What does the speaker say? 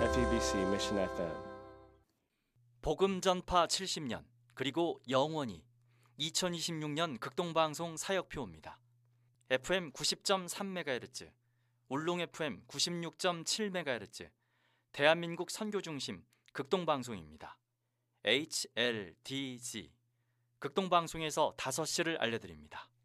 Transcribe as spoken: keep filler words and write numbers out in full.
에프이비씨 Mission 에프엠. 복음 전파 칠십 년 그리고 영원히 이천이십육 년 극동방송 사역표입니다. 에프엠 구십 점 삼 메가헤르츠, 울릉 에프엠 구십육 점 칠 메가헤르츠, 대한민국 선교중심 극동방송입니다. 에이치엘디지 극동방송에서 다섯 시를 알려드립니다.